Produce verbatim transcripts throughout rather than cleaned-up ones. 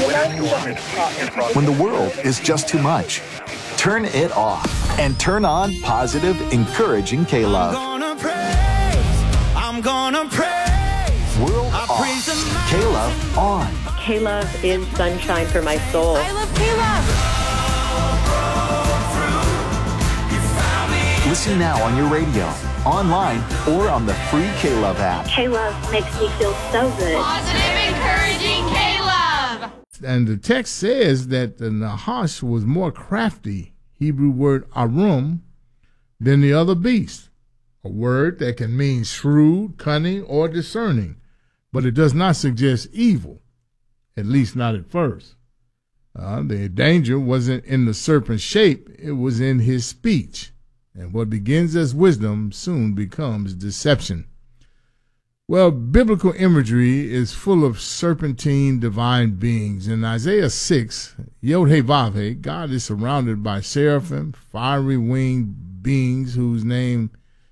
When the world is just too much, turn it off and turn on positive, encouraging K-Love. I'm gonna praise, I'm gonna praise. World I off, praise the K-Love on. K-Love is sunshine for my soul. I love K-Love. Listen now on your radio, online, or on the free K-Love app. K-Love makes me feel so good. Positive, encouraging K-Love. And the text says that the Nahash was more crafty, Hebrew word arum, than the other beasts, a word that can mean shrewd, cunning, or discerning, but it does not suggest evil, at least not at first. Uh, the danger wasn't in the serpent's shape, it was in his speech. And what begins as wisdom soon becomes deception. Well, biblical imagery is full of serpentine divine beings. In Isaiah six, Yod-Heh-Vav-Heh, God is surrounded by seraphim, fiery winged beings whose name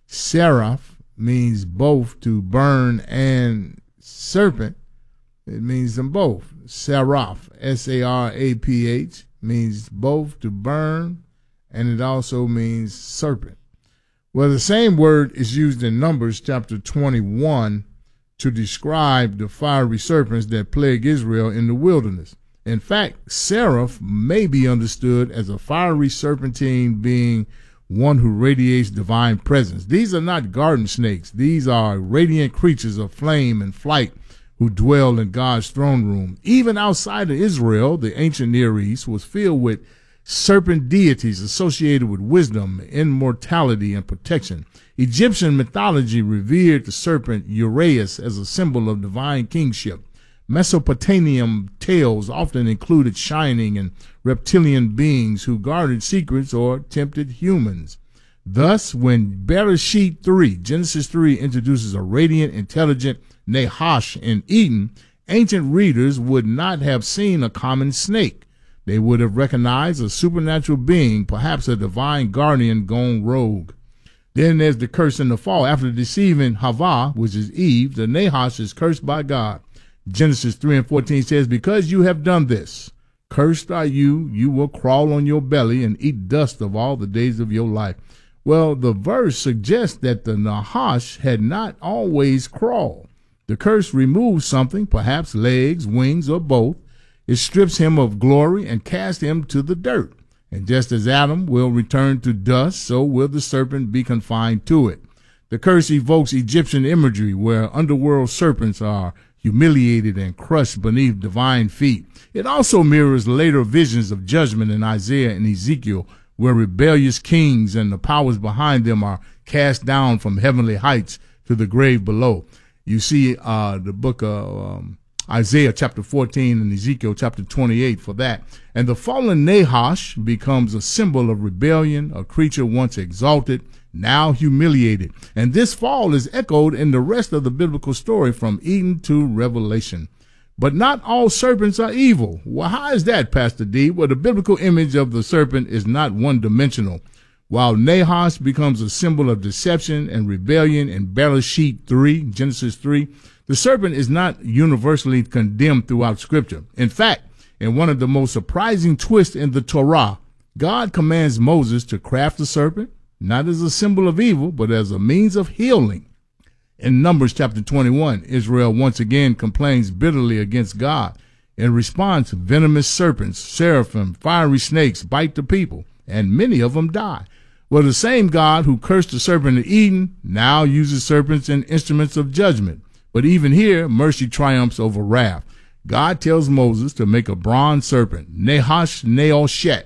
seraph means both to burn and serpent. It means them both. Seraph, S A R A P H, means both to burn, and it also means serpent. Well, the same word is used in Numbers chapter twenty-one to describe the fiery serpents that plague Israel in the wilderness. In fact, seraph may be understood as a fiery serpentine being one who radiates divine presence. These are not garden snakes. These are radiant creatures of flame and flight who dwell in God's throne room. Even outside of Israel, the ancient Near East was filled with serpent deities associated with wisdom, immortality, and protection. Egyptian mythology revered the serpent Uraeus as a symbol of divine kingship. Mesopotamian tales often included shining and reptilian beings who guarded secrets or tempted humans. Thus, when Bereshit three, Genesis three, introduces a radiant, intelligent Nahash in Eden, ancient readers would not have seen a common snake. They would have recognized a supernatural being, perhaps a divine guardian gone rogue. Then there's the curse in the fall. After deceiving Havah, which is Eve, the Nahash is cursed by God. Genesis three and fourteen says, because you have done this, cursed are you, you will crawl on your belly and eat dust of all the days of your life. Well, the verse suggests that the Nahash had not always crawled. The curse removes something, perhaps legs, wings, or both. It strips him of glory and casts him to the dirt. And just as Adam will return to dust, so will the serpent be confined to it. The curse evokes Egyptian imagery where underworld serpents are humiliated and crushed beneath divine feet. It also mirrors later visions of judgment in Isaiah and Ezekiel, where rebellious kings and the powers behind them are cast down from heavenly heights to the grave below. You see uh, the book of um, Isaiah chapter fourteen and Ezekiel chapter twenty-eight for that. And the fallen Nahash becomes a symbol of rebellion, a creature once exalted, now humiliated. And this fall is echoed in the rest of the biblical story from Eden to Revelation. But not all serpents are evil. Well, how is that, Pastor D? Well, the biblical image of the serpent is not one-dimensional. While Nahash becomes a symbol of deception and rebellion in Bereshit three, Genesis three, the serpent is not universally condemned throughout Scripture. In fact, in one of the most surprising twists in the Torah, God commands Moses to craft the serpent, not as a symbol of evil, but as a means of healing. In Numbers chapter twenty-one, Israel once again complains bitterly against God. In response, venomous serpents, seraphim, fiery snakes bite the people, and many of them die. Well, the same God who cursed the serpent in Eden now uses serpents as instruments of judgment. But even here, mercy triumphs over wrath. God tells Moses to make a bronze serpent, Nahash Neoshet,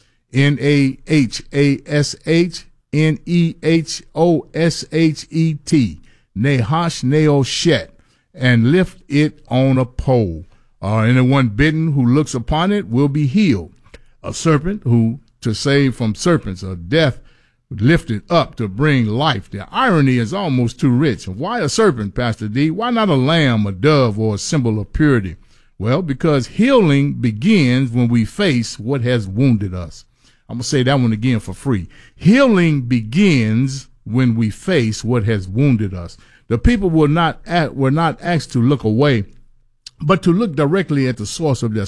N A H A S H N E H O S H E T, Nahash Neoshet, and lift it on a pole. Uh, anyone bitten who looks upon it will be healed. A serpent who, to save from serpents or death, lifted up to bring life. The irony is almost too rich. Why a serpent, Pastor D? Why not a lamb, a dove, or a symbol of purity? Well, because healing begins when we face what has wounded us. I'm going to say that one again for free. Healing begins when we face what has wounded us. The people were not, at, were not asked to look away, but to look directly at the source of their